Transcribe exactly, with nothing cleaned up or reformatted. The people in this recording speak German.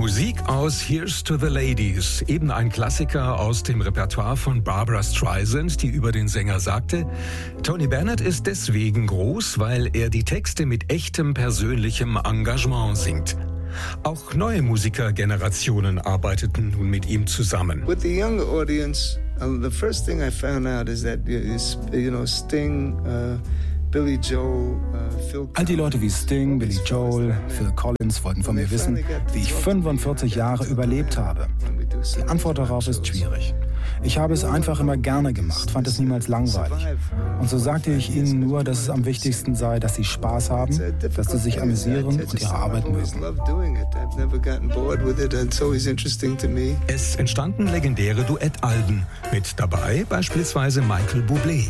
Musik aus Here's to the Ladies, eben ein Klassiker aus dem Repertoire von Barbra Streisand, die über den Sänger sagte: Tony Bennett ist deswegen groß, weil er die Texte mit echtem persönlichem Engagement singt. Auch neue Musikergenerationen arbeiteten nun mit ihm zusammen. With the younger audience, uh, the first thing I found out is that is, you know, Sting, uh, Billy Joel, uh, Phil. All die Leute wie Sting, Billy Joel, Phil Collins wollten von mir wissen, wie ich fünfundvierzig Jahre überlebt habe. Die Antwort darauf ist schwierig. Ich habe es einfach immer gerne gemacht, fand es niemals langweilig. Und so sagte ich ihnen nur, dass es am wichtigsten sei, dass sie Spaß haben, dass sie sich amüsieren und ihre Arbeit mögen. Es entstanden legendäre Duettalben, mit dabei beispielsweise Michael Bublé.